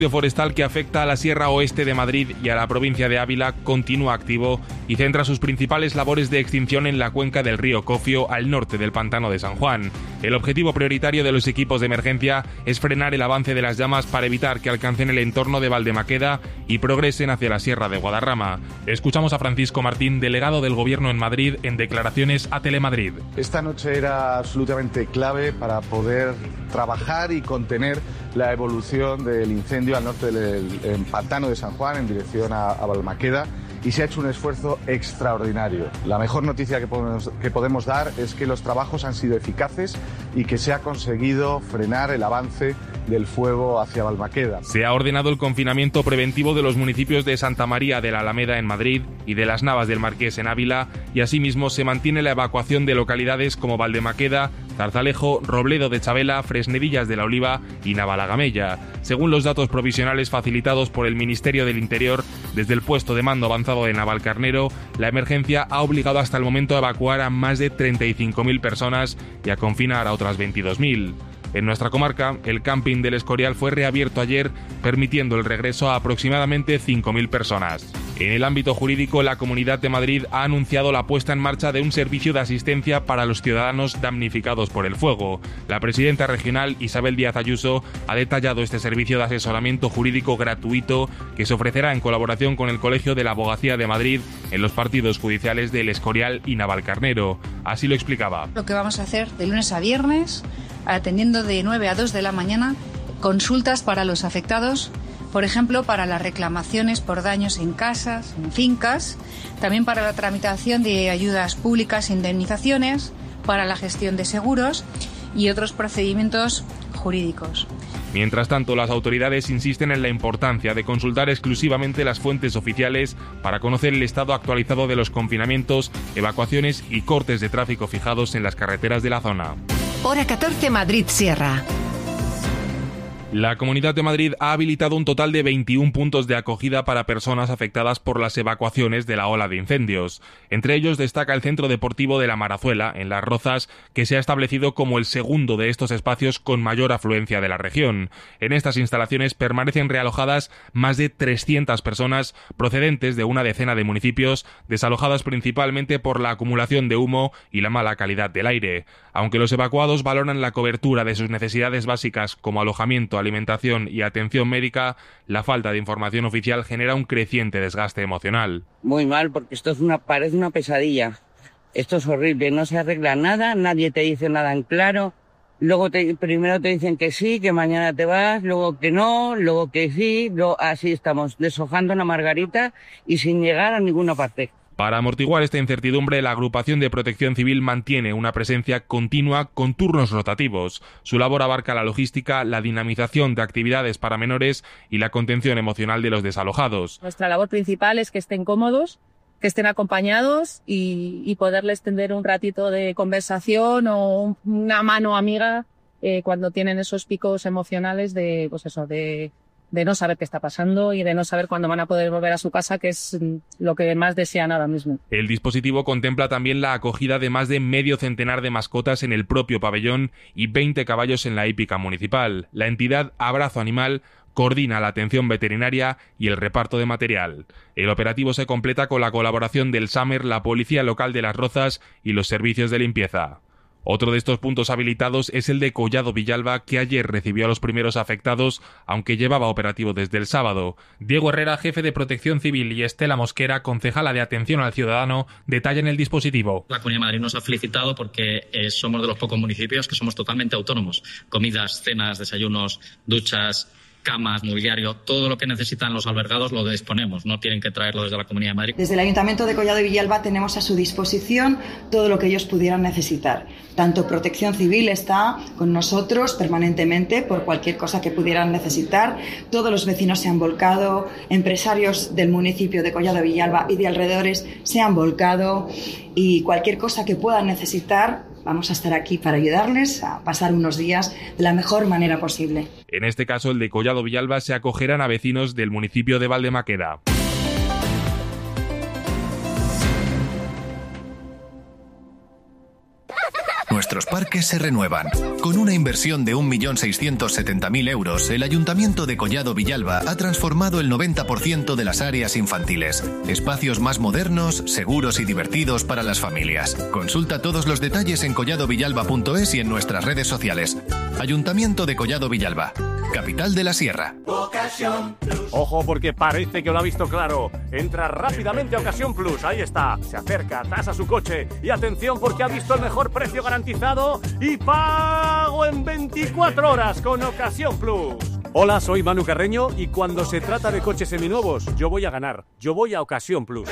El incendio forestal que afecta a la Sierra Oeste de Madrid y a la provincia de Ávila continúa activo y centra sus principales labores de extinción en la cuenca del río Cofio, al norte del pantano de San Juan. El objetivo prioritario de los equipos de emergencia es frenar el avance de las llamas para evitar que alcancen el entorno de Valdemaqueda y progresen hacia la Sierra de Guadarrama. Escuchamos a Francisco Martín, delegado del Gobierno en Madrid, en declaraciones a Telemadrid. Esta noche era absolutamente clave para poder trabajar y contener la evolución del incendio al norte del pantano de San Juan en dirección a Balmaqueda, y se ha hecho un esfuerzo extraordinario. La mejor noticia que podemos dar es que los trabajos han sido eficaces y que se ha conseguido frenar el avance del fuego hacia Balmaqueda. Se ha ordenado el confinamiento preventivo de los municipios de Santa María de la Alameda en Madrid y de Las Navas del Marqués en Ávila, y asimismo se mantiene la evacuación de localidades como Valdemaqueda, Zarzalejo, Robledo de Chabela, Fresnedillas de la Oliva y Navalagamella. Según los datos provisionales facilitados por el Ministerio del Interior, desde el puesto de mando avanzado de Navalcarnero, la emergencia ha obligado hasta el momento a evacuar a más de 35.000 personas y a confinar a otras 22.000. En nuestra comarca, el camping del Escorial fue reabierto ayer, permitiendo el regreso a aproximadamente 5.000 personas. En el ámbito jurídico, la Comunidad de Madrid ha anunciado la puesta en marcha de un servicio de asistencia para los ciudadanos damnificados por el fuego. La presidenta regional, Isabel Díaz Ayuso, ha detallado este servicio de asesoramiento jurídico gratuito que se ofrecerá en colaboración con el Colegio de la Abogacía de Madrid en los partidos judiciales del Escorial y Navalcarnero. Así lo explicaba. Lo que vamos a hacer de lunes a viernes, atendiendo de 9 a 2 de la mañana, consultas para los afectados, por ejemplo, para las reclamaciones por daños en casas, en fincas, también para la tramitación de ayudas públicas e indemnizaciones, para la gestión de seguros y otros procedimientos jurídicos. Mientras tanto, las autoridades insisten en la importancia de consultar exclusivamente las fuentes oficiales para conocer el estado actualizado de los confinamientos, evacuaciones y cortes de tráfico fijados en las carreteras de la zona. Hora 14, Madrid Sierra. La Comunidad de Madrid ha habilitado un total de 21 puntos de acogida para personas afectadas por las evacuaciones de la ola de incendios. Entre ellos destaca el Centro Deportivo de la Marazuela, en Las Rozas, que se ha establecido como el segundo de estos espacios con mayor afluencia de la región. En estas instalaciones permanecen realojadas más de 300 personas procedentes de una decena de municipios, desalojadas principalmente por la acumulación de humo y la mala calidad del aire. Aunque los evacuados valoran la cobertura de sus necesidades básicas como alojamiento, alimentación y atención médica, la falta de información oficial genera un creciente desgaste emocional. Muy mal, porque esto parece una pesadilla. Esto es horrible, no se arregla nada, nadie te dice nada en claro. Luego primero te dicen que sí, que mañana te vas, luego que no, luego que sí, así estamos deshojando una margarita y sin llegar a ninguna parte. Para amortiguar esta incertidumbre, la Agrupación de Protección Civil mantiene una presencia continua con turnos rotativos. Su labor abarca la logística, la dinamización de actividades para menores y la contención emocional de los desalojados. Nuestra labor principal es que estén cómodos, que estén acompañados y poderles tender un ratito de conversación o una mano amiga cuando tienen esos picos emocionales de no saber qué está pasando y de no saber cuándo van a poder volver a su casa, que es lo que más desean ahora mismo. El dispositivo contempla también la acogida de más de medio centenar de mascotas en el propio pabellón y 20 caballos en la hípica municipal. La entidad Abrazo Animal coordina la atención veterinaria y el reparto de material. El operativo se completa con la colaboración del SAMER, la Policía Local de Las Rozas y los servicios de limpieza. Otro de estos puntos habilitados es el de Collado Villalba, que ayer recibió a los primeros afectados, aunque llevaba operativo desde el sábado. Diego Herrera, jefe de Protección Civil, y Estela Mosquera, concejala de Atención al Ciudadano, detallan el dispositivo. La Comunidad de Madrid nos ha felicitado porque somos de los pocos municipios que somos totalmente autónomos. Comidas, cenas, desayunos, duchas, camas, mobiliario, todo lo que necesitan los albergados lo disponemos, no tienen que traerlo desde la Comunidad de Madrid. Desde el Ayuntamiento de Collado Villalba tenemos a su disposición todo lo que ellos pudieran necesitar. Tanto Protección Civil está con nosotros permanentemente por cualquier cosa que pudieran necesitar. Todos los vecinos se han volcado, empresarios del municipio de Collado Villalba y de alrededores se han volcado, y cualquier cosa que puedan necesitar, vamos a estar aquí para ayudarles a pasar unos días de la mejor manera posible. En este caso, el de Collado Villalba, se acogerán a vecinos del municipio de Valdemaqueda. nuestros parques se renuevan. Con una inversión de 1.670.000 euros, el Ayuntamiento de Collado Villalba ha transformado el 90% de las áreas infantiles. Espacios más modernos, seguros y divertidos para las familias. Consulta todos los detalles en colladovillalba.es y en nuestras redes sociales. Ayuntamiento de Collado Villalba, capital de la Sierra. Ojo, porque parece que lo ha visto claro. Entra rápidamente a Ocasión Plus, ahí está. Se acerca, tasa su coche y atención porque ha visto el mejor precio garantizado y pago en 24 horas con Ocasión Plus. Hola, soy Manu Carreño y cuando se trata de coches seminuevos, yo voy a ganar. Yo voy a Ocasión Plus.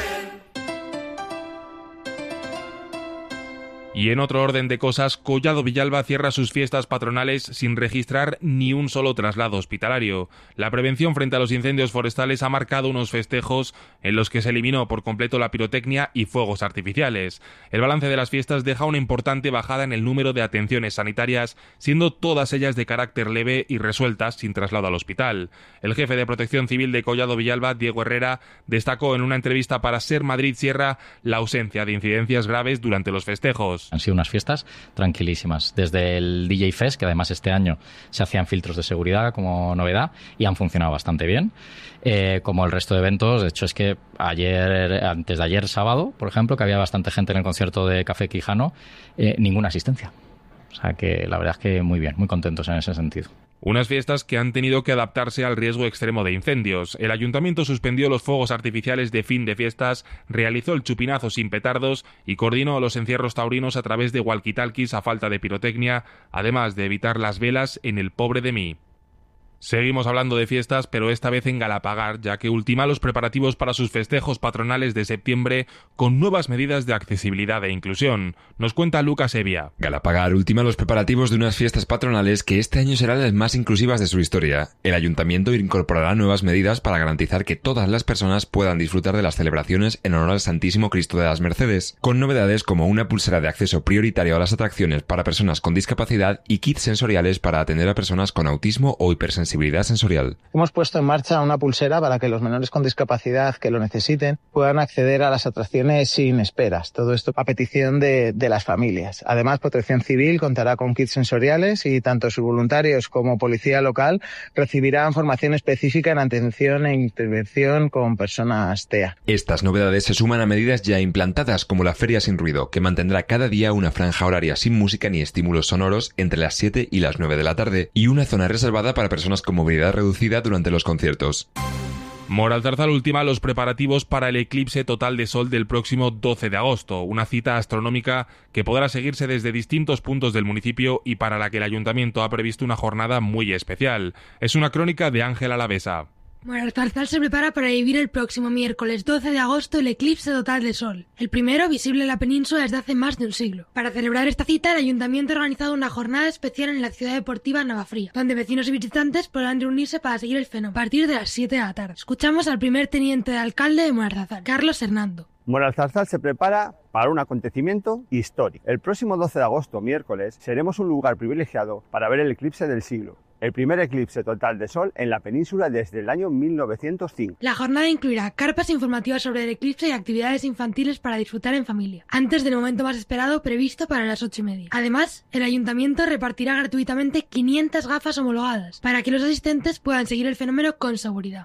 Y en otro orden de cosas, Collado Villalba cierra sus fiestas patronales sin registrar ni un solo traslado hospitalario. La prevención frente a los incendios forestales ha marcado unos festejos en los que se eliminó por completo la pirotecnia y fuegos artificiales. El balance de las fiestas deja una importante bajada en el número de atenciones sanitarias, siendo todas ellas de carácter leve y resueltas sin traslado al hospital. El jefe de Protección Civil de Collado Villalba, Diego Herrera, destacó en una entrevista para Ser Madrid Sierra la ausencia de incidencias graves durante los festejos. Han sido unas fiestas tranquilísimas, desde el DJ Fest, que además este año se hacían filtros de seguridad como novedad y han funcionado bastante bien, como el resto de eventos. De hecho, es que antes de ayer sábado, por ejemplo, que había bastante gente en el concierto de Café Quijano, ninguna asistencia. O sea que la verdad es que muy bien, muy contentos en ese sentido. Unas fiestas que han tenido que adaptarse al riesgo extremo de incendios. El ayuntamiento suspendió los fuegos artificiales de fin de fiestas, realizó el chupinazo sin petardos y coordinó los encierros taurinos a través de walkie-talkies a falta de pirotecnia, además de evitar las velas en el Pobre de mí. Seguimos hablando de fiestas, pero esta vez en Galapagar, ya que ultima los preparativos para sus festejos patronales de septiembre con nuevas medidas de accesibilidad e inclusión. Nos cuenta Lucas Evia. Galapagar ultima los preparativos de unas fiestas patronales que este año serán las más inclusivas de su historia. El ayuntamiento incorporará nuevas medidas para garantizar que todas las personas puedan disfrutar de las celebraciones en honor al Santísimo Cristo de las Mercedes, con novedades como una pulsera de acceso prioritario a las atracciones para personas con discapacidad y kits sensoriales para atender a personas con autismo o hipersensibilidad sensorial. Hemos puesto en marcha una pulsera para que los menores con discapacidad que lo necesiten puedan acceder a las atracciones sin esperas. Todo esto a petición de las familias. Además, Protección Civil contará con kits sensoriales y tanto sus voluntarios como policía local recibirán formación específica en atención e intervención con personas TEA. Estas novedades se suman a medidas ya implantadas como la Feria Sin Ruido, que mantendrá cada día una franja horaria sin música ni estímulos sonoros entre las 7 y las 9 de la tarde y una zona reservada para personas con movilidad reducida durante los conciertos. Moralzarzal ultima los preparativos para el eclipse total de sol del próximo 12 de agosto, una cita astronómica que podrá seguirse desde distintos puntos del municipio y para la que el ayuntamiento ha previsto una jornada muy especial. Es una crónica de Ángel Alavesa. Moralzarzal se prepara para vivir el próximo miércoles 12 de agosto el eclipse total de sol, el primero visible en la península desde hace más de un siglo. Para celebrar esta cita, el ayuntamiento ha organizado una jornada especial en la ciudad deportiva Navafría, donde vecinos y visitantes podrán reunirse para seguir el fenómeno a partir de las 7 de la tarde. Escuchamos al primer teniente de alcalde de Moralzarzal, Carlos Hernando. Moralzarzal se prepara para un acontecimiento histórico. El próximo 12 de agosto, miércoles, seremos un lugar privilegiado para ver el eclipse del siglo. El primer eclipse total de sol en la península desde el año 1905. La jornada incluirá carpas informativas sobre el eclipse y actividades infantiles para disfrutar en familia, antes del momento más esperado previsto para las 8:30. Además, el ayuntamiento repartirá gratuitamente 500 gafas homologadas para que los asistentes puedan seguir el fenómeno con seguridad.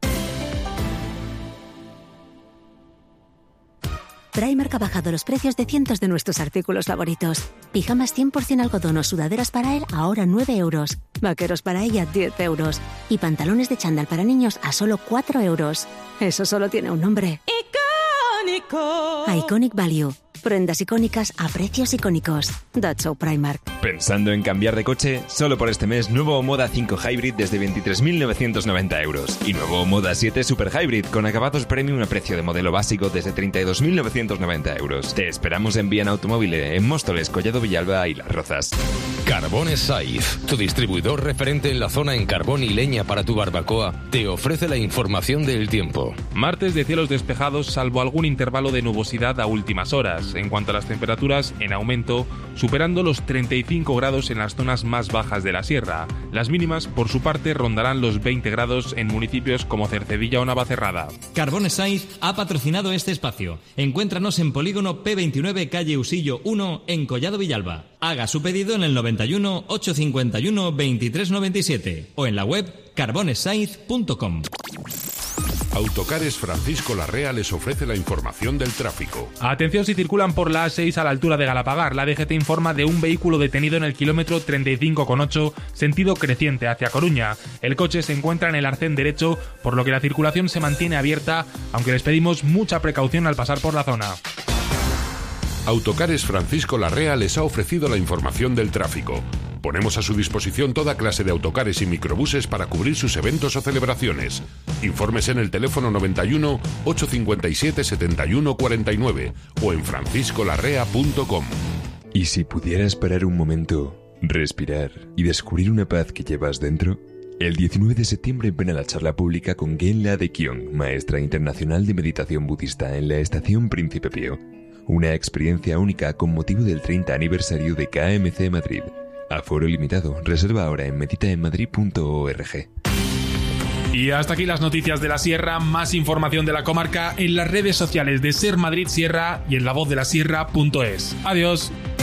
Primark ha bajado los precios de cientos de nuestros artículos favoritos. Pijamas 100% algodón o sudaderas para él ahora 9 euros. Vaqueros para ella 10 euros. Y pantalones de chándal para niños a solo 4 euros. Eso solo tiene un nombre. ¡Icónico! Iconic Value. Prendas icónicas a precios icónicos. That's so Primark. ¿Pensando en cambiar de coche? Solo por este mes, nuevo Moda 5 Hybrid desde 23.990 euros. Y nuevo Moda 7 Super Hybrid con acabados premium a precio de modelo básico desde 32.990 euros. Te esperamos en Bien Automóvil, en Móstoles, Collado Villalba y Las Rozas. Carbones Saif, tu distribuidor referente en la zona en carbón y leña para tu barbacoa, te ofrece la información del tiempo. Martes de cielos despejados salvo algún intervalo de nubosidad a últimas horas. mínimas en cuanto a las temperaturas en aumento, superando los 35 grados en las zonas más bajas de la sierra. Las mínimas, por su parte, rondarán los 20 grados en municipios como Cercedilla o Navacerrada. Carbones Saiz ha patrocinado este espacio. Encuéntranos en Polígono P29, calle Usillo 1, en Collado Villalba. Haga su pedido en el 91 851 2397 o en la web carbonesaiz.com. Autocares Francisco Larrea les ofrece la información del tráfico. Atención si circulan por la A6 a la altura de Galapagar. La DGT informa de un vehículo detenido en el kilómetro 35,8, sentido creciente hacia Coruña. El coche se encuentra en el arcén derecho, por lo que la circulación se mantiene abierta, aunque les pedimos mucha precaución al pasar por la zona. Autocares Francisco Larrea les ha ofrecido la información del tráfico. Ponemos a su disposición toda clase de autocares y microbuses para cubrir sus eventos o celebraciones. Infórmese en el teléfono 91 857 71 49 o en franciscolarrea.com. ¿Y si pudieras parar un momento, respirar y descubrir una paz que llevas dentro? El 19 de septiembre ven a la charla pública con Genla de Kyong, maestra internacional de meditación budista en la estación Príncipe Pío. Una experiencia única con motivo del 30 aniversario de KMC Madrid. Aforo limitado. Reserva ahora en meditaenmadrid.org. Y hasta aquí las noticias de la Sierra. Más información de la comarca en las redes sociales de Ser Madrid Sierra y en lavozdelasierra.es. Adiós.